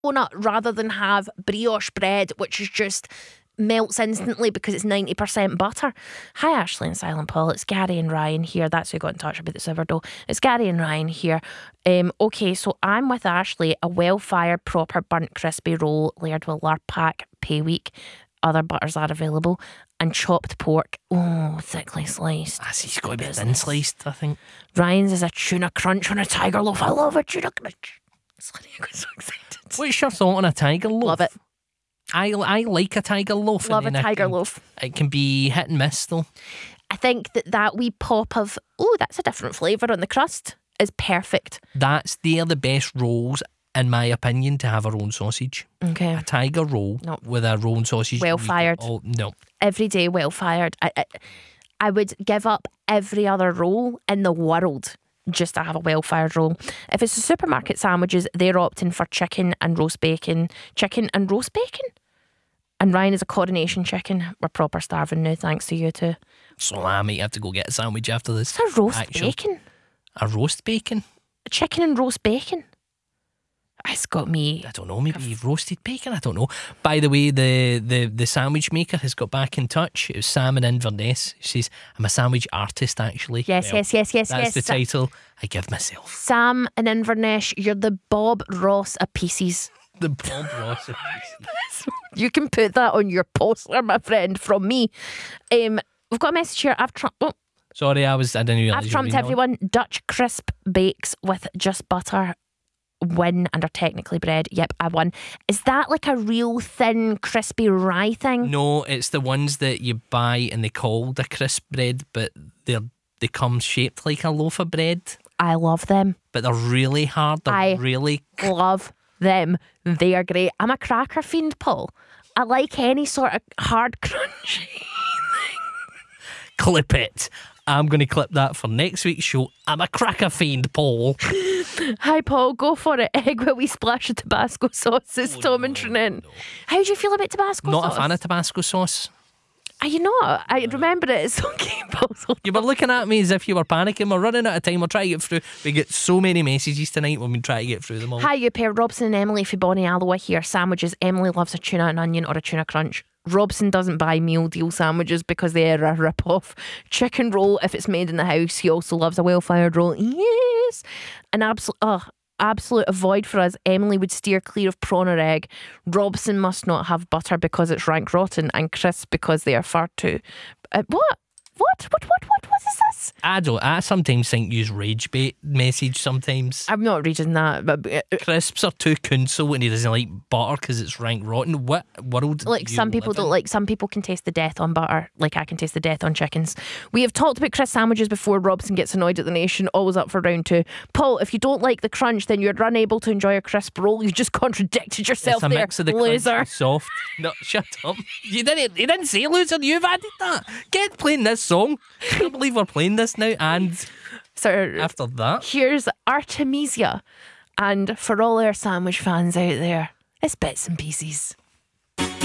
donut rather than have brioche bread, which is just melts instantly because it's 90% butter. Hi Ashley and Silent Paul, it's Gary and Ryan here. That's who got in touch about the sourdough. It's Gary and Ryan here. Okay, so I'm with Ashley. A well-fired, proper burnt crispy roll layered with Lurpak, pay week. Other butters are available. And chopped pork. Oh, thickly sliced. He's got to be thin sliced, I think. Ryan's is a tuna crunch on a tiger loaf. I love a tuna crunch. Sorry, I got so excited. What's your thought on a tiger loaf? Love it. I like a tiger loaf. Love a tiger loaf. It can be hit and miss though. I think that wee pop of, that's a different flavour on the crust is perfect. They're the best rolls, in my opinion, to have a roan sausage. Okay. A tiger roll with a roan sausage. Well fired. No. Every day well fired. I would give up every other roll in the world just to have a well-fired roll. If it's the supermarket sandwiches, they're opting for chicken and roast bacon. Chicken and roast bacon? And Ryan is a coronation chicken. We're proper starving now, thanks to you two. So I might have to go get a sandwich after this. It's a roast bacon. A roast bacon? Chicken and roast bacon. It's got me. I don't know, maybe roasted bacon, I don't know. By the way, the sandwich maker has got back in touch. It was Sam in Inverness. She says, I'm a sandwich artist, actually. Yes. That's the title I give myself. Sam in Inverness, you're the Bob Ross of pieces. The Bob Ross of pieces. You can put that on your poster, my friend, from me. We've got a message here. Sorry, I didn't realise. I've trumped everyone. Dutch crisp bakes with just butter win and are technically bread. Yep, I won. Is that like a real thin crispy rye thing? No, it's the ones that you buy and they call the crisp bread, but they come shaped like a loaf of bread. I love them, but they're really hard. I love them. They are great. I'm a cracker fiend, Paul. I like any sort of hard crunchy thing. Clip it. I'm going to clip that for next week's show. I'm a cracker fiend, Paul. Hi, Paul. Go for it. Egg with a wee splash of Tabasco sauce. It's Tom and Trinent. How do you feel about Tabasco sauce? Not a fan of Tabasco sauce. Are you not? I remember it. It's okay, Paul. You were looking at me as if you were panicking. We're running out of time. We're trying to get through. We get so many messages tonight. We've been trying to get through them all. Hi, you pair. Robson and Emily for Bonnie Alloa here. Sandwiches. Emily loves a tuna and onion or a tuna crunch. Robson doesn't buy meal deal sandwiches because they are a rip-off. Chicken roll, if it's made in the house. He also loves a well-fired roll. Yes. An absolute avoid for us. Emily would steer clear of prawn or egg. Robson must not have butter because it's rank rotten, and crisp because they are far too. What is this? I sometimes think use rage bait message sometimes. I'm not reading that, but crisps are too counsel and he doesn't like butter because it's rank rotten. What world? Like some people don't like. Some people can taste the death on butter. Like I can taste the death on chickens. We have talked about crisp sandwiches before. Robson gets annoyed at the nation. Always up for round two. Paul, if you don't like the crunch, then you're unable to enjoy a crisp roll. You just contradicted yourself. It's a there, mix of the loser. Crunch and soft. No, shut up. You didn't say loser. You've added that. Get playing this song. I can't believe we're playing this now. And so after that, here's Artemisia. And for all our sandwich fans out there, it's bits and pieces.